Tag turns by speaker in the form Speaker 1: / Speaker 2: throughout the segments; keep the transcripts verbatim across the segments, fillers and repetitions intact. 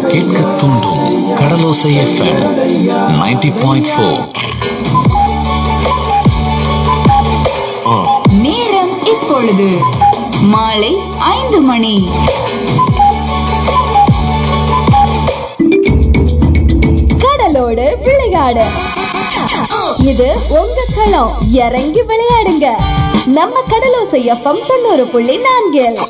Speaker 1: கேட்க தூண்டும் கடலோசை FM ninety point four.
Speaker 2: நேரம் இப்பொழுது மாலை ஐந்து மணி.
Speaker 3: கடலோடு விளையாடு, இது உங்க களம். இறங்கி விளையாடுங்க, நம்ம கடலோசை எஃப்எம் தொண்ணூறு புள்ளி நான்கில்.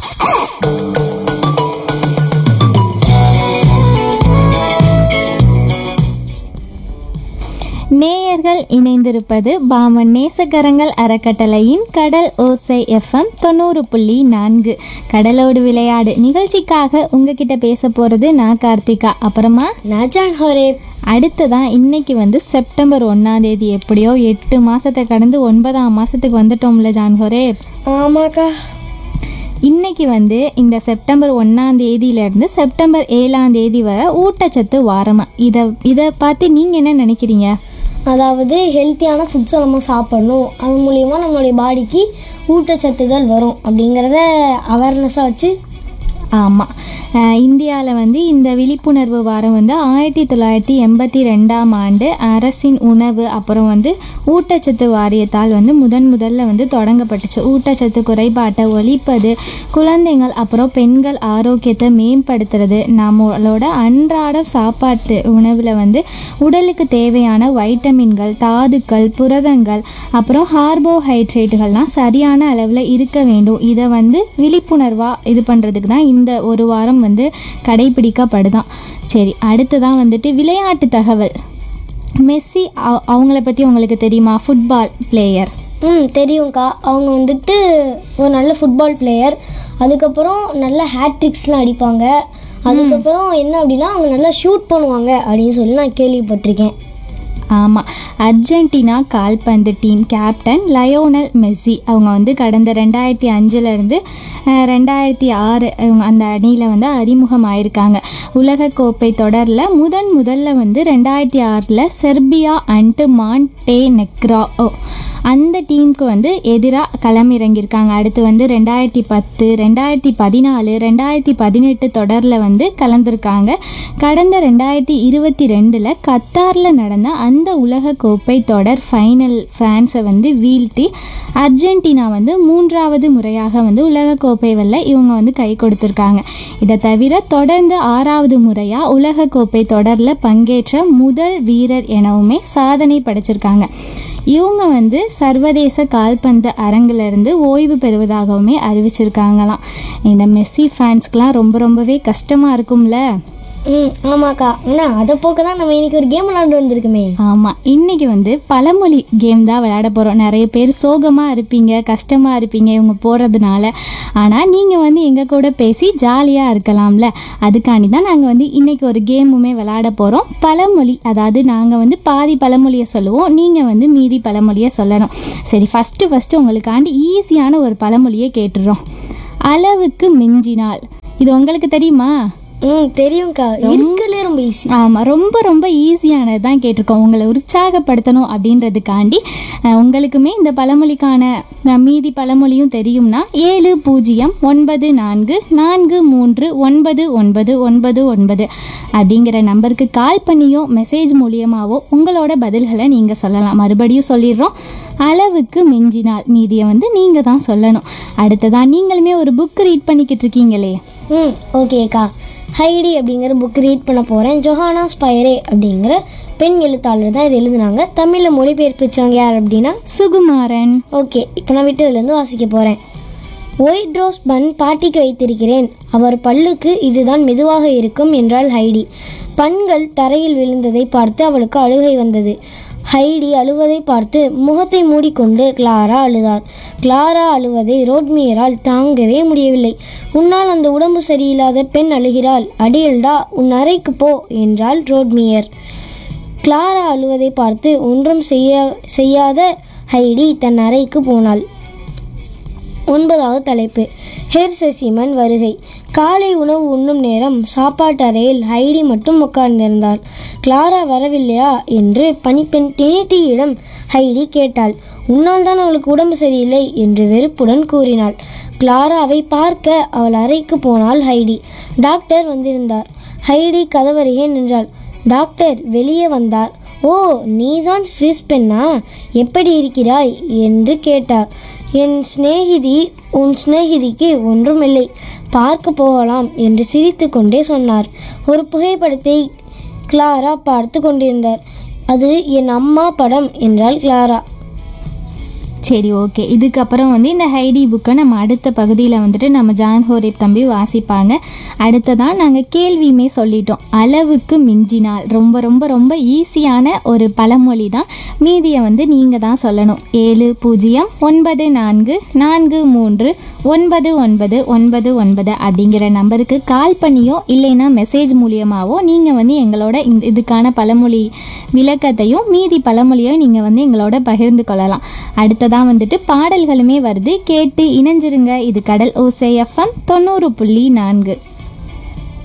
Speaker 4: நேயர்கள் இணைந்திருப்பது பாமன் நேசகரங்கள் அறக்கட்டளையின் கடல் ஓசை எஃப்எம் தொண்ணூறு புள்ளி நான்கு. கடலோடு விளையாடு நிகழ்ச்சிக்காக உங்ககிட்ட பேச போகிறது நான் கார்த்திகா, அப்புறமா
Speaker 5: நான் ஜான்ஹோரே.
Speaker 4: அடுத்ததான் இன்னைக்கு வந்து செப்டம்பர் ஒன்றாம் தேதி. எப்படியோ எட்டு மாதத்தை கடந்து ஒன்பதாம் மாதத்துக்கு வந்துட்டோம்ல ஜான்ஹோரே.
Speaker 5: ஆமாக்கா.
Speaker 4: இன்னைக்கு வந்து இந்த செப்டம்பர் ஒன்றாம் தேதியிலேருந்து செப்டம்பர் ஏழாம் தேதி வரை ஊட்டச்சத்து வாரமா. இதை இதை பார்த்து நீங்கள் என்ன நினைக்கிறீங்க?
Speaker 5: அதாவது ஹெல்த்தியான ஃபுட்ஸை நம்ம சாப்பிடணும், அது மூலிமா நம்மளுடைய பாடிக்கு ஊட்டச்சத்துகள் வரும் அப்படிங்கிறத அவேர்னஸாக வச்சு.
Speaker 4: ஆமாம், இந்தியாவில் வந்து இந்த விழிப்புணர்வு வாரம் வந்து ஆயிரத்தி தொள்ளாயிரத்தி எண்பத்தி ரெண்டாம் ஆண்டு அரசின் உணவு அப்புறம் வந்து ஊட்டச்சத்து வாரியத்தால் வந்து முதன் முதல்ல வந்து தொடங்கப்பட்டுச்சு. ஊட்டச்சத்து குறைபாட்டை ஒழிப்பது, குழந்தைகள் அப்புறம் பெண்கள் ஆரோக்கியத்தை மேம்படுத்துறது, நம்மளோட அன்றாட சாப்பாட்டு உணவில் வந்து உடலுக்கு தேவையான வைட்டமின்கள், தாதுக்கள், புரதங்கள் அப்புறம் கார்போஹைட்ரேட்டுகள்லாம் சரியான அளவில் இருக்க வேண்டும். இதை வந்து விழிப்புணர்வாக இது பண்ணுறதுக்கு தான் இந்த ஒரு வாரம் வந்து கடைபிடிக்கப்படுதான். சரி, அடுத்ததான் வந்துட்டு விளையாட்டு தகவல். மெஸ்ஸி அவங்கள பற்றி உங்களுக்கு தெரியுமா? Football player.
Speaker 5: ம் தெரியும்க்கா. அவங்க வந்துட்டு ஒரு நல்ல ஃபுட்பால் பிளேயர். அதுக்கப்புறம் நல்ல ஹேட்ரிக்ஸ்லாம் அடிப்பாங்க. அதுக்கப்புறம் என்ன அப்படின்னா அவங்க நல்லா ஷூட் பண்ணுவாங்க அப்படின்னு சொல்லி நான் கேள்விப்பட்டிருக்கேன்.
Speaker 4: ஆமாம், அர்ஜென்டினா கால்பந்து டீம் கேப்டன் லயோனல் மெஸ்ஸி அவங்க வந்து கடந்த ரெண்டாயிரத்தி அஞ்சுலேருந்து ரெண்டாயிரத்தி ஆறு அவங்க அந்த அணியில் வந்து அறிமுகமாயிருக்காங்க. உலகக்கோப்பை தொடரில் முதன் முதல்ல வந்து ரெண்டாயிரத்தி ஆறில் செர்பியா அண்டு மான்டேனெக்ரோ அந்த டீமுக்கு வந்து எதிராக களமிறங்கியிருக்காங்க. அடுத்து வந்து ரெண்டாயிரத்தி பத்து ரெண்டாயிரத்தி பதினாலு ரெண்டாயிரத்தி பதினெட்டு தொடரில் வந்து கலந்துருக்காங்க. கடந்த ரெண்டாயிரத்தி இருபத்தி ரெண்டில் கத்தாரில் நடந்த அந்த உலகக்கோப்பை தொடர் ஃபைனல் ஃப்ரான்ஸை வந்து வீழ்த்தி அர்ஜென்டினா வந்து மூன்றாவது முறையாக வந்து உலகக்கோப்பை வெல்ல இவங்க வந்து கை கொடுத்துருக்காங்க. இதை தவிர தொடர்ந்து ஆறாவது முறையாக உலகக்கோப்பை தொடரில் பங்கேற்ற முதல் வீரர் எனவுமே சாதனை படைச்சிருக்காங்க. இவங்க வந்து சர்வதேச கால்பந்து அரங்கிலிருந்து ஓய்வு பெறுவதாகவுமே அறிவிச்சிருக்காங்களாம். இந்த மெஸ்ஸி ஃபேன்ஸ்க்கெலாம் ரொம்ப ரொம்பவே கஷ்டமாக இருக்கும்ல.
Speaker 5: ம் ஆமாக்கா. அண்ணா அதை போக்க தான் நம்ம இன்னைக்கு ஒரு கேம் விளையாண்டு வந்திருக்குமே.
Speaker 4: ஆமாம், இன்னைக்கு வந்து பழமொழி கேம் தான் விளையாட போகிறோம். நிறைய பேர் சோகமாக இருப்பீங்க, கஷ்டமாக இருப்பீங்க இவங்க போகிறதுனால. ஆனால் நீங்கள் வந்து எங்கள் கூட பேசி ஜாலியாக இருக்கலாம்ல, அதுக்காண்டி தான் நாங்கள் வந்து இன்றைக்கி ஒரு கேமுமே விளையாட போகிறோம். பழமொழி, அதாவது நாங்கள் வந்து பாதி பழமொழியை சொல்லுவோம், நீங்கள் வந்து மீதி பழமொழியை சொல்லணும். சரி, ஃபஸ்ட்டு ஃபஸ்ட்டு உங்களுக்காண்டி ஈஸியான ஒரு பழமொழியை கேட்டுடுறோம். அளவுக்கு மிஞ்சினால். இது உங்களுக்கு தெரியுமா?
Speaker 5: ம் தெரியும்க்கா. இருக்கலே ரொம்ப ஈஸி.
Speaker 4: ஆமாம், ரொம்ப ரொம்ப ஈஸியானது தான் கேட்டிருக்கோம். உங்களை உற்சாகப்படுத்தணும் அப்படின்றதுக்காண்டி உங்களுக்குமே இந்த பழமொழிக்கான மீதி பழமொழியும் தெரியும்னா ஏழு பூஜ்ஜியம் ஒன்பது நான்கு நான்கு மூன்று ஒன்பது ஒன்பது ஒன்பது ஒன்பது அப்படிங்கிற நம்பருக்கு கால் பண்ணியோ மெசேஜ் மூலியமாகவோ உங்களோட பதில்களை நீங்கள் சொல்லலாம். மறுபடியும் சொல்லிடுறோம், அளவுக்கு மிஞ்சினால். மீதியை வந்து நீங்கள் தான் சொல்லணும். அடுத்ததான் நீங்களுமே ஒரு புக் ரீட் பண்ணிக்கிட்டு இருக்கீங்களே.
Speaker 5: ம் ஓகேக்கா. ஹைடி அப்படிங்கிற புக் ரீட் பண்ண போகிறேன். ஜொஹானா ஸ்பைரே அப்படிங்கிற பெண் எழுத்தாளர் தான் இது எழுதுனாங்க. தமிழில் மொழிபெயர்ப்பிச்சவங்க யார் அப்படின்னா
Speaker 4: சுகுமாரன்.
Speaker 5: ஓகே, இப்போ நான் விட்டதுலேருந்து வாசிக்க போகிறேன். ஒயிட் ரோஸ் பன் பாட்டிக்கு வைத்திருக்கிறேன், அவர் பல்லுக்கு இதுதான் மெதுவாக இருக்கும் என்றாள் ஹைடி. பன்கள் தரையில் விழுந்ததை பார்த்து அவளுக்கு அழுகை வந்தது. ஹைடி அழுவதை பார்த்து முகத்தை மூடிக்கொண்டு கிளாரா அழுதார். கிளாரா அழுவதை ரோட்மியரால் தாங்கவே முடியவில்லை. உன்னால் அந்த உடம்பு சரியில்லாத பெண் அழுகிறாள், அடியல்டா உன் அறைக்கு போ என்றாள் ரோட்மியர். கிளாரா அழுவதை பார்த்து ஒன்றும் செய்ய செய்யாத ஹைடி தன் அறைக்கு போனாள். ஒன்பதாவது தலைப்பு, ஹெர்சசிமன் வருகை. காலை உணவு உண்ணும் நேரம் சாப்பாட்டு அறையில் ஹைடி மட்டும் உட்கார்ந்திருந்தாள். கிளாரா வரவில்லையா என்று பணிப்பெண் டினிட்டியிடம் ஹைடி கேட்டாள். உன்னால் தான் அவளுக்கு உடம்பு சரியில்லை என்று வெறுப்புடன் கூறினாள். கிளாராவை பார்க்க அவள் அறைக்கு போனாள் ஹைடி. டாக்டர் வந்திருந்தார். ஹைடி கதவருகே நின்றாள். டாக்டர் வெளியே வந்தார். ஓ, நீதான் ஸ்விஸ் பெண்ணா, எப்படி இருக்கிறாய் என்று கேட்டார். என் சிநேகிதி உன் சிநேகிதிக்கு ஒன்றுமில்லை, பார்க்க போகலாம் என்று சிரித்து கொண்டே சொன்னார். ஒரு புகைப்படத்தை கிளாரா பார்த்து கொண்டிருந்தார். அது என் அம்மா படம் என்றாள் கிளாரா.
Speaker 4: சரி, ஓகே. இதுக்கப்புறம் வந்து இந்த ஹைடி புக்கை நம்ம அடுத்த பகுதியில் வந்துட்டு நம்ம ஜான் ஹோரேப் தம்பி வாசிப்பாங்க. அடுத்ததான் நாங்கள் கேள்வியுமே சொல்லிட்டோம். அளவுக்கு மிஞ்சினால் ரொம்ப ரொம்ப ரொம்ப ஈஸியான ஒரு பழமொழி தான். மீதியை வந்து நீங்கள் தான் சொல்லணும். ஏழு பூஜ்ஜியம் ஒன்பது நான்கு நான்கு மூன்று ஒன்பது ஒன்பது ஒன்பது ஒன்பது அப்படிங்கிற நம்பருக்கு கால் பண்ணியோ இல்லைன்னா மெசேஜ் மூலியமாகவோ நீங்கள் வந்து எங்களோட இந்த இதுக்கான பழமொழி விளக்கத்தையும் மீதி பழமொழியோ நீங்கள் வந்து எங்களோட பகிர்ந்து கொள்ளலாம். அடுத்த தான் வந்துட்டு பாடல்களுமே வருது, கேட்டு இணைஞ்சிருங்க. இது கடல் ஓசை எஃப்எம் தொண்ணூறு புள்ளி நான்கு.